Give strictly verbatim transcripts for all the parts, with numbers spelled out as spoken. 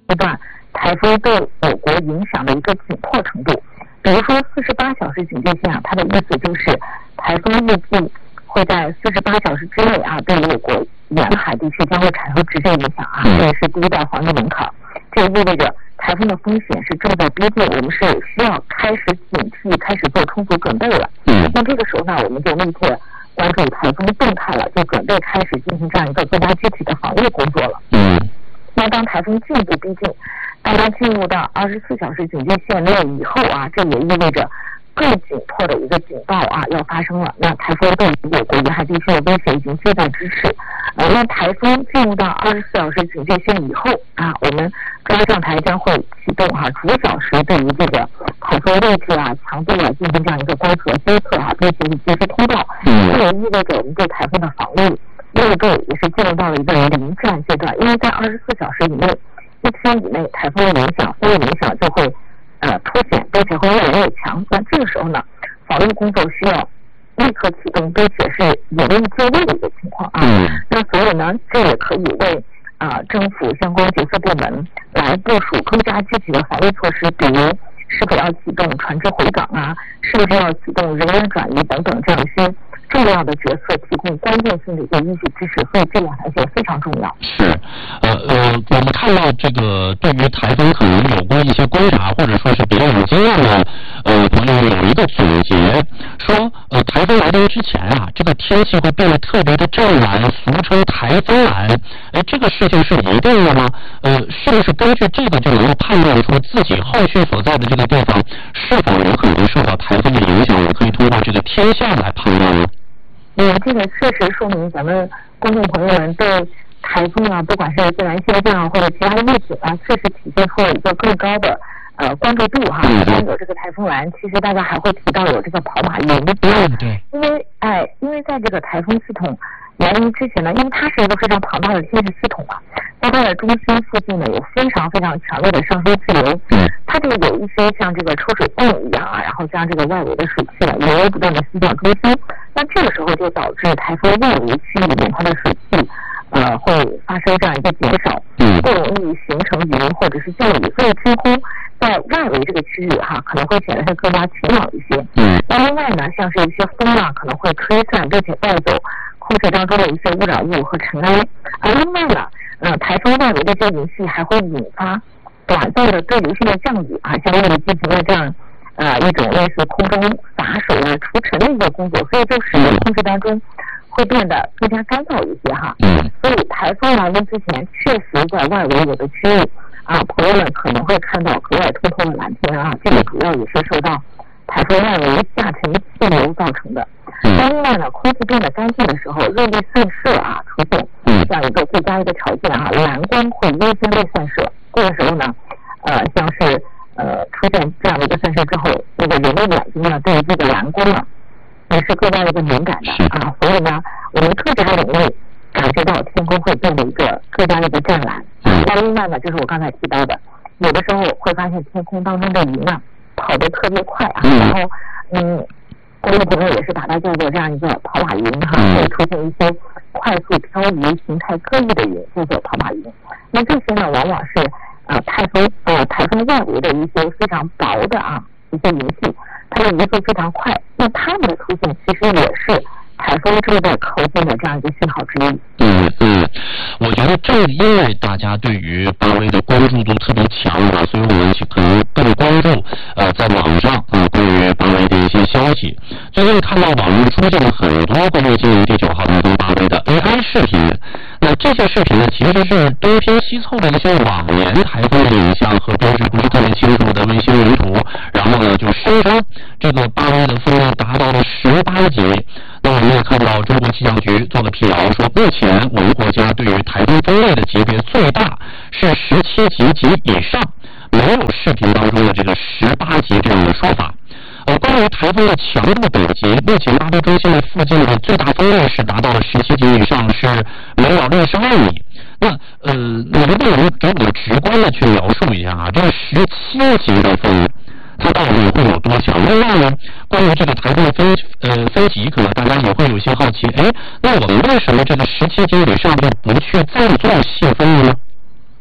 阶段台风对我国影响的一个紧迫程度。比如说四十八小时警戒线啊，它的意思就是台风预计会在四十八小时之内啊，对于我国沿海地区将会产生直接影响啊，这也是第一道防御门槛。这意味着台风的风险是正在逼近，我们是需要开始警惕，开始做充足准备了。那这个时候呢，我们就立刻关注台风动态了，就准备开始进行这样一个更加具体的防御工作了。嗯，那当台风进一步逼近，当它进入到二十四小时警戒线内以后啊，这也意味着更紧迫的一个警报啊要发生了。那台风对于我国沿海地区的威胁已经近在咫尺。呃，那台风进入到二十四小时警戒线以后啊，我们中央气象台将会启动哈、啊，逐小时对于这个台风位置啊、强度啊进行这样一个观测监测啊，并且及时通报。嗯，这也意味着我们对台风的防御力度也是进入到了一个临战阶段，因为在二十四小时以内、一天以内，台风的影响、风的影响就会呃凸显，并且会越来越强。那这个时候呢，防御工作需要立刻启动，并且是有力就位的一个情况啊。嗯、那所以呢，这也可以为啊、呃、政府相关角色部门来部署更加具体的防御措施，比如是否要启动船只回港啊，是不是要启动人员转移等等这样一些重要的角色提供关键性的一个依据支持，所以这两条线非常重要。 是，呃呃，我们看到这个对于台风可能有过一些观察，或者说是比较有经验的呃朋友有一个总结，说呃台风来临之前啊，这个天气会变得特别的湛蓝，俗称台风蓝。哎，这个事情是一定的吗？呃，是不是根据这个就能够判断出自己后续所在的这个地方是否有可能受到台风的影响？我可以通过这个天象来判断呢？ 嗯，这个确实说明咱们公众朋友们对台风啊，不管是自然现象啊，或者其他的物品啊，确实体现出了一个更高的呃关注度哈。不光有这个台风蓝，其实大家还会提到有这个跑马云。对对。因为哎，因为在这个台风系统来临之前呢，因为它是一个非常庞大的天气系统啊，在它的中心附近呢有非常非常强烈的上升气流，它就有一些像这个抽水泵一样啊，然后将这个外围的水汽啊源源不断的吸向中心。那这个时候就导致台风外围区域里面它的水汽呃会发生这样一个减少，不容易形成云或者是降雨，所以天空在外围这个区域哈可能会显得是更加晴朗一些。嗯，那另外呢，像是一些风啊可能会吹散并且带走空气当中的一些污染物和尘埃，而另外呢，呃，台风外围的这些云系还会引发短暂的对流性的降雨啊，相应的进行了这样呃一种类似空中洒水啊、除尘的一个工作，所以就使得空气当中会变得更加干燥一些哈。嗯。所以台风来临之前，确实在外围有的区域啊，朋友们可能会看到格外通透的蓝天啊，这个主要也是受到台风外围下沉气流造成的。那另外呢，空气变得干净的时候，热力散射啊出现这样一个最佳一个条件啊，蓝光会优先被散射。这个时候呢，呃，像是呃出现这样的一个散射之后，那个人的眼睛呢，对于这个蓝光啊，也是更加一个敏感的啊。所以呢，我们特别的容易感觉到天空会变得一个更加一个湛蓝。那另外呢，就是我刚才提到的，有的时候会发现天空当中的云啊跑得特别快啊，然后嗯。观众朋友也是把它叫做这样一个跑马云哈，会出现一些快速漂移、形态各异的云，叫做跑马云。那这些呢，往往是呃台风呃台风外围的一些非常薄的啊一些云系，它的移速非常快。那它们的出现其实也是台风正在靠近的这样一个信号之一。 嗯嗯，我觉得正因为大家对于八威的关注度特别强啊，所以我们可能更关注呃在网上啊关于八威的一些消息。最近看到网络出现了很多关于今年第九号台风八威的 A I 视频，那这些视频呢，其实是东拼西凑的一些往年台风的影像和标识不是特别清楚的卫星云图，然后呢就声称这个八威的风力达到了十八级。那我们也看到中国气象局做了辟谣，说目前我们国家对于台风风力的级别最大是十七级及以上，没有视频当中的这个十八级这样的说法。呃，关于台风的强度等级，目前八威中心的附近的最大风力是达到了十七级以上，是每秒六十二米。那呃，能不能给我直观的去描述一下啊？这个十七级的风它到底会有多强？另外呢，关于这个台风的分呃分级，可能大家也会有些好奇，哎，那我们为什么这个十七级以上就不去再做细分呢？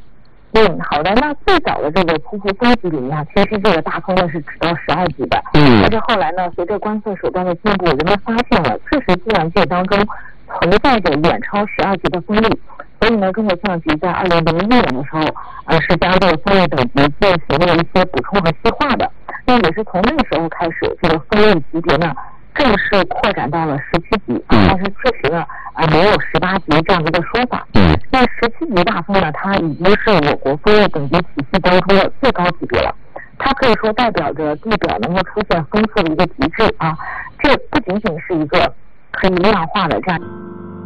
嗯，好的。那最早的这个匍匐风级里面啊，其实这个大风呢是只到十二级的。 嗯。 但是后来呢，随着观测手段的进步，人们发现了确实自然界当中存在着远超十二级的风力。所以呢，中国气象局在二零零一年的时候，呃，是将这个风力等级进行了一些补充和细化的。那也是从那个时候开始，这个风力级别呢正式扩展到了十七级。但是确实呢，啊、呃，没有十八级这样的一个说法。那十七级大风呢，它已经是我国风力等级体系当中的最高级别了。它可以说代表着地表能够出现风速的一个极致啊，这不仅仅是一个可以量化的这样。